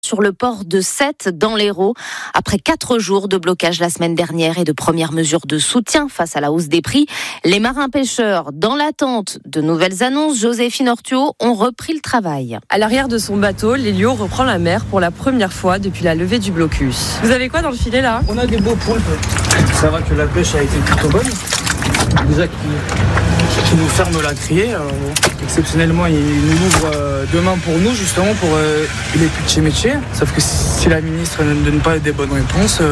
sur le port de Sète dans l'Hérault. Après 4 jours de blocage la semaine dernière et de premières mesures de soutien face à la hausse des prix, les marins-pêcheurs, dans l'attente de nouvelles annonces, Joséphine Ortuo, ont repris le travail. À l'arrière de son bateau, l'Élio reprend la mer pour la première fois depuis la levée du blocus. Vous avez quoi dans le filet là ? On a des beaux poulpes. Ça va que la pêche a été plutôt bonne. Déjà qui nous ferme la criée. Exceptionnellement, il nous ouvre demain pour nous, justement, pour les petits métiers. Sauf que si la ministre ne donne pas des bonnes réponses,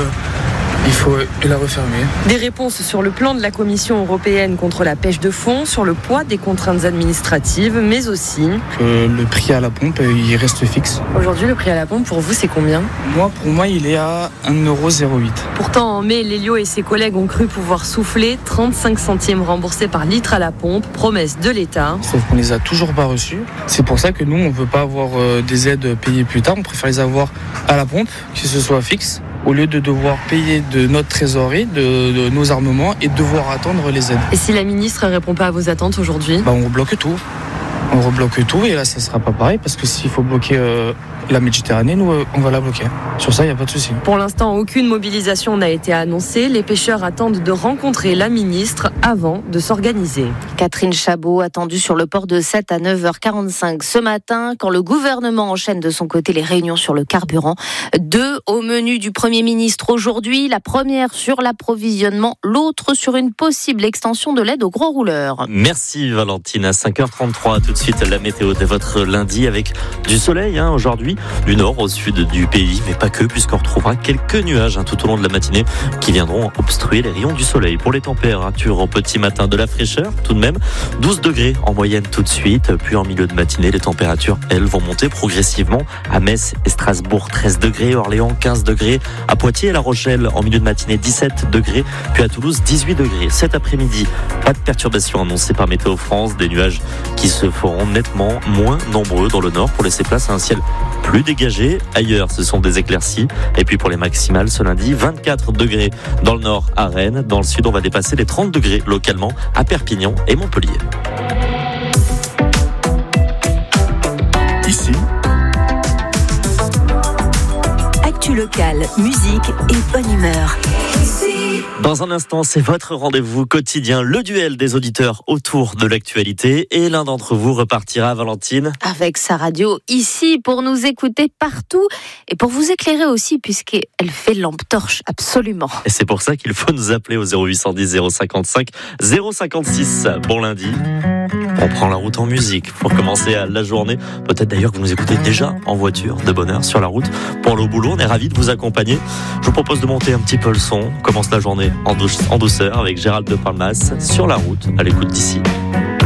il faut la refermer. Des réponses sur le plan de la Commission européenne contre la pêche de fond, sur le poids des contraintes administratives, mais aussi... Le prix à la pompe, il reste fixe. Aujourd'hui, le prix à la pompe, pour vous, c'est combien ? Pour moi, il est à 1,08 €. Pourtant, en mai, l'Élio et ses collègues ont cru pouvoir souffler 35 centimes remboursés par litre à la pompe, promesse de l'État. Sauf qu'on les a toujours pas reçus. C'est pour ça que nous, on veut pas avoir des aides payées plus tard. On préfère les avoir à la pompe, que ce soit fixe, au lieu de devoir payer de notre trésorerie, de nos armements et de devoir attendre les aides. Et si la ministre ne répond pas à vos attentes aujourd'hui ? On rebloque tout. On rebloque tout et là, ça sera pas pareil parce que s'il faut bloquer la Méditerranée, nous, on va la bloquer. Sur ça, il n'y a pas de souci. Pour l'instant, aucune mobilisation n'a été annoncée. Les pêcheurs attendent de rencontrer la ministre avant de s'organiser. Catherine Chabot, attendue sur le port de Sète à 9h45 ce matin, quand le gouvernement enchaîne de son côté les réunions sur le carburant. 2 au menu du Premier ministre aujourd'hui. La première sur l'approvisionnement, l'autre sur une possible extension de l'aide aux gros rouleurs. Merci Valentine. À 5h33, tout de suite la météo de votre lundi avec du soleil aujourd'hui, du nord au sud du pays, mais pas que, puisqu'on retrouvera quelques nuages tout au long de la matinée qui viendront obstruer les rayons du soleil. Pour les températures au petit matin, de la fraîcheur tout de même, 12 degrés en moyenne tout de suite, puis en milieu de matinée, les températures, elles, vont monter progressivement. À Metz et Strasbourg, 13 degrés, Orléans, 15 degrés, à Poitiers et La Rochelle, en milieu de matinée, 17 degrés, puis à Toulouse, 18 degrés. Cet après-midi, pas de perturbations annoncées par Météo France, des nuages qui se feront nettement moins nombreux dans le nord pour laisser place à un ciel plus dégagé. Ailleurs, ce sont des éclaircies. Et puis pour les maximales, ce lundi, 24 degrés dans le nord à Rennes. Dans le sud, on va dépasser les 30 degrés localement à Perpignan et Montpellier. Ici, actu locale, musique et bonne humeur. Dans un instant, c'est votre rendez-vous quotidien, le duel des auditeurs autour de l'actualité. Et l'un d'entre vous repartira, Valentine, avec sa radio ici pour nous écouter partout et pour vous éclairer aussi, puisqu'elle fait lampe torche, absolument. Et c'est pour ça qu'il faut nous appeler au 0810 055 056. Bon lundi. On prend la route en musique pour commencer la journée. Peut-être d'ailleurs que vous nous écoutez déjà en voiture, de bonne heure, sur la route. Pour aller au boulot, on est ravis de vous accompagner. Je vous propose de monter un petit peu le son. On commence la journée en douceur avec Gérald de Palmas sur la route, à l'écoute d'ici.